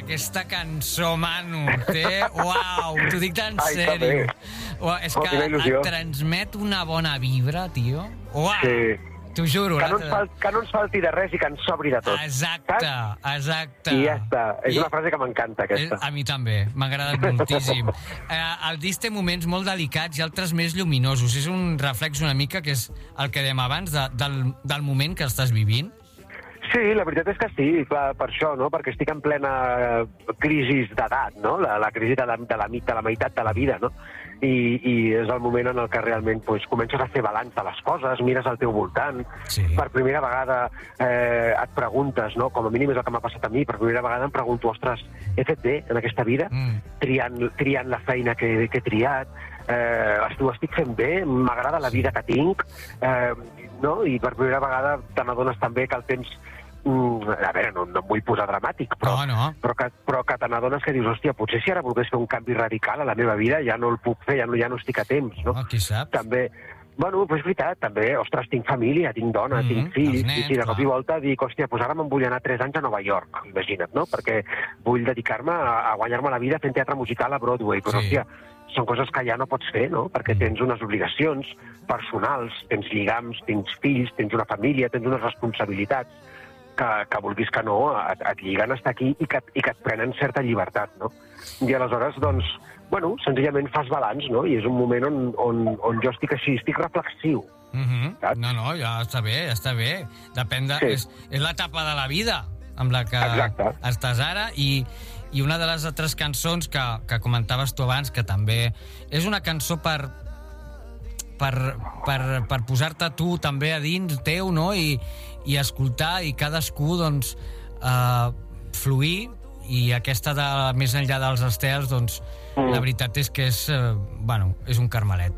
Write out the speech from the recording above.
aquesta cançó, Manu, uau, t'ho dic tan sèrio. És que et transmet una bona vibra, tio. Uau, sí. T'ho juro. Que no ens falti de res i que ens sobri de tot. Exacte. I ja està. És una frase que m'encanta, aquesta. A mi també, m'ha agradat moltíssim. El disc té moments molt delicats i altres més lluminosos. És un reflex una mica, que és el que dèiem abans, del moment que estàs vivint. Sí, la veritat és que sí, per això, no? Perquè estic en plena crisi d'edat, no? La crisi de la meitat de la vida, no? I és el moment en el que realment comences a fer balanç de les coses, mires al teu voltant, per primera vegada et preguntes, no? Com a mínim és el que m'ha passat a mi, per primera vegada em pregunto, ostres, he fet bé en aquesta vida, triant la feina que he triat, ho estic fent bé, m'agrada la vida que tinc, no? I per primera vegada te n'adones també que el temps... A veure, no em vull posar dramàtic, però que te n'adones que dius, hòstia, potser si ara volgués fer un canvi radical a la meva vida ja no el puc fer, ja no estic a temps, no? Qui sap? També, bueno, és veritat, també, ostres, tinc família, tinc dona, tinc fills, i si de cop i volta dic, hòstia, ara me'n vull anar 3 anys a Nova York, imagina't, no? Perquè vull dedicar-me a guanyar-me la vida fent teatre musical a Broadway, però, hòstia, són coses que ja no pots fer, no? Perquè tens unes obligacions personals, tens lligams, tens fills, tens una família, tens unes responsabilitats que vulguis que no, et lliguen a estar aquí i que et prenen certa llibertat, no? I aleshores, doncs, bueno, senzillament fas balanç, no? I és un moment on jo estic així, estic reflexiu. No, ja està bé. Depèn de... És l'etapa de la vida amb la que estàs ara i una de les altres cançons que comentaves tu abans, que també és una cançó per posar-te tu també a dins teu, no? I escoltar i cadascú, doncs, fluir, i aquesta de Més enllà dels estels, doncs, la veritat és que és un carmelet.